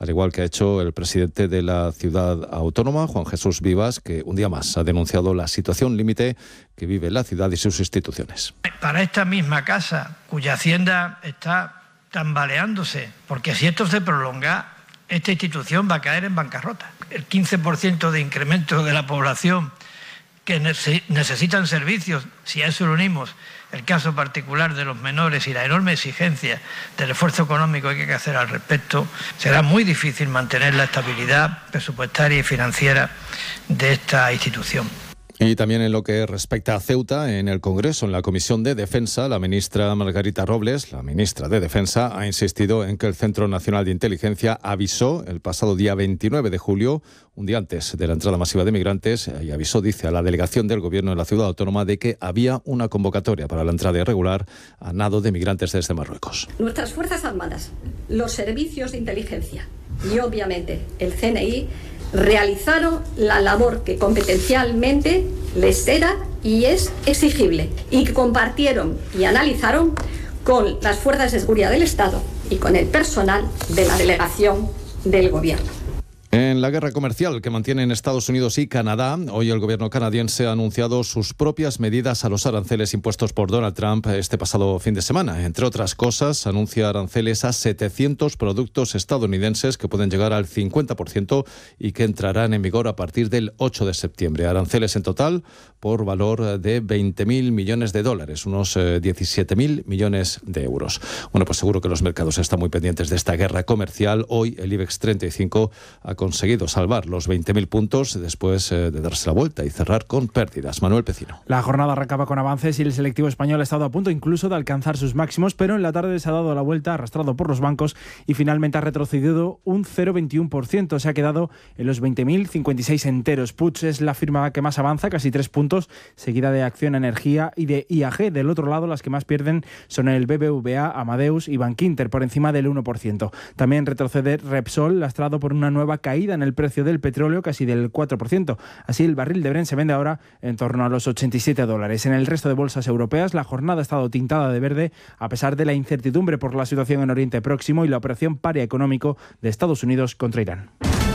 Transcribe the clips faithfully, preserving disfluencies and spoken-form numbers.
igual que ha hecho el presidente de la ciudad autónoma, Juan Jesús Vivas, que un día más ha denunciado la situación límite que vive la ciudad y sus instituciones. Para esta misma casa, cuya hacienda está tambaleándose, porque si esto se prolonga, esta institución va a caer en bancarrota. El quince por ciento de incremento de la población que necesitan servicios, si a eso le unimos el caso particular de los menores y la enorme exigencia del esfuerzo económico que hay que hacer al respecto, será muy difícil mantener la estabilidad presupuestaria y financiera de esta institución. Y también en lo que respecta a Ceuta, en el Congreso, en la Comisión de Defensa, la ministra Margarita Robles, la ministra de Defensa, ha insistido en que el Centro Nacional de Inteligencia avisó el pasado día veintinueve de julio, un día antes de la entrada masiva de migrantes, y avisó, dice, a la delegación del Gobierno de la Ciudad Autónoma de que había una convocatoria para la entrada irregular a nado de migrantes desde Marruecos. Nuestras Fuerzas Armadas, los servicios de inteligencia y, obviamente, el C N I realizaron la labor que competencialmente les era y es exigible y que compartieron y analizaron con las fuerzas de seguridad del Estado y con el personal de la delegación del Gobierno. En la guerra comercial que mantienen Estados Unidos y Canadá, hoy el gobierno canadiense ha anunciado sus propias medidas a los aranceles impuestos por Donald Trump este pasado fin de semana. Entre otras cosas, anuncia aranceles a setecientos productos estadounidenses que pueden llegar al cincuenta por ciento y que entrarán en vigor a partir del ocho de septiembre. Aranceles en total por valor de veinte mil millones de dólares, unos eh, diecisiete mil millones de euros. Bueno, pues seguro que los mercados están muy pendientes de esta guerra comercial. Hoy el IBEX treinta y cinco ha conseguido salvar los veinte mil puntos después eh, de darse la vuelta y cerrar con pérdidas. Manuel Pecino. La jornada arrancaba con avances y el selectivo español ha estado a punto incluso de alcanzar sus máximos, pero en la tarde se ha dado la vuelta arrastrado por los bancos y finalmente ha retrocedido un cero coma veintiuno por ciento. Se ha quedado en los veinte mil cincuenta y seis enteros. Puig es la firma que más avanza, casi tres puntos, seguida de Acciona Energía y de I A G. Del otro lado, las que más pierden son el B B V A, Amadeus y Bankinter, por encima del uno por ciento. También retrocede Repsol, lastrado por una nueva caída en el precio del petróleo, casi del cuatro por ciento. Así, el barril de Brent se vende ahora en torno a los ochenta y siete dólares. En el resto de bolsas europeas, la jornada ha estado tintada de verde a pesar de la incertidumbre por la situación en Oriente Próximo y la operación paria económico de Estados Unidos contra Irán.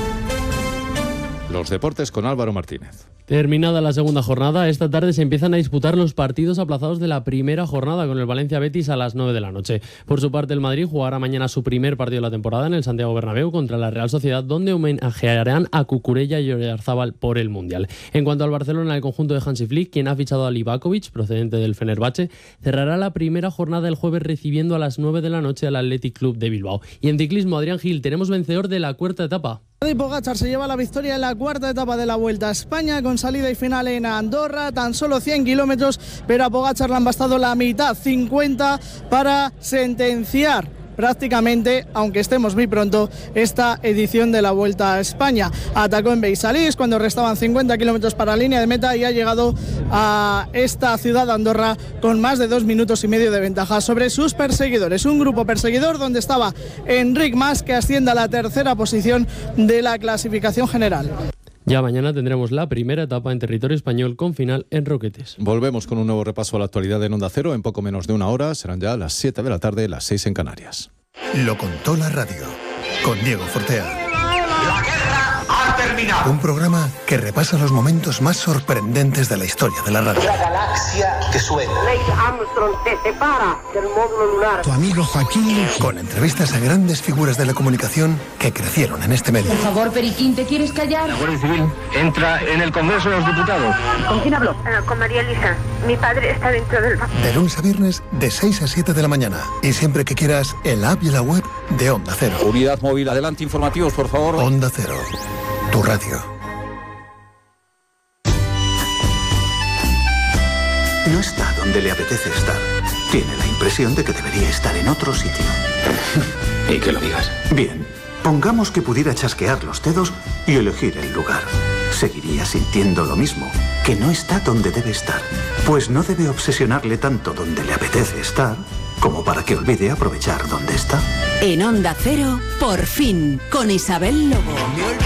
Los deportes con Álvaro Martínez. Terminada la segunda jornada, esta tarde se empiezan a disputar los partidos aplazados de la primera jornada con el Valencia Betis a las nueve de la noche. Por su parte, el Madrid jugará mañana su primer partido de la temporada en el Santiago Bernabéu contra la Real Sociedad, donde homenajearán a Cucurella y Oyarzábal por el Mundial. En cuanto al Barcelona, el conjunto de Hansi Flick, quien ha fichado a Livakovic, procedente del Fenerbahce, cerrará la primera jornada el jueves recibiendo a las nueve de la noche al Athletic Club de Bilbao. Y en ciclismo, Adrián Gil, tenemos vencedor de la cuarta etapa. Tadej Pogačar se lleva la victoria en la cuarta etapa de la Vuelta a España con salida y final en Andorra, tan solo cien kilómetros, pero a Pogačar le han bastado la mitad, cincuenta, para sentenciar prácticamente, aunque estemos muy pronto, esta edición de la Vuelta a España. Atacó en Beisalís cuando restaban cincuenta kilómetros para la línea de meta y ha llegado a esta ciudad de Andorra con más de dos minutos y medio de ventaja sobre sus perseguidores. Un grupo perseguidor donde estaba Enric Mas, que asciende a la tercera posición de la clasificación general. Ya mañana tendremos la primera etapa en territorio español con final en Roquetes. Volvemos con un nuevo repaso a la actualidad en Onda Cero en poco menos de una hora. Serán ya las siete de la tarde, las seis en Canarias. Lo contó la radio con Diego Fortea. La guerra ha terminado. Un programa que repasa los momentos más sorprendentes de la historia de la radio. La galaxia que suena. Neil Armstrong se separa del módulo lunar. Tu amigo Joaquín Luqui. Con entrevistas a grandes figuras de la comunicación que crecieron en este medio. Por favor, Periquín, ¿te quieres callar? La Guardia Civil entra en el Congreso de los Diputados. ¿Con quién habló? Uh, con María Elisa. Mi padre está dentro del... De lunes a viernes, de seis a siete de la mañana. Y siempre que quieras, en la app y la web de Onda Cero. Unidad móvil, adelante, informativos, por favor. Onda Cero, tu radio. No está donde le apetece estar. Tiene la impresión de que debería estar en otro sitio. Y que lo digas. Bien, pongamos que pudiera chasquear los dedos y elegir el lugar. Seguiría sintiendo lo mismo, que no está donde debe estar. Pues no debe obsesionarle tanto donde le apetece estar, como para que olvide aprovechar donde está. En Onda Cero, por fin, con Isabel Lobo.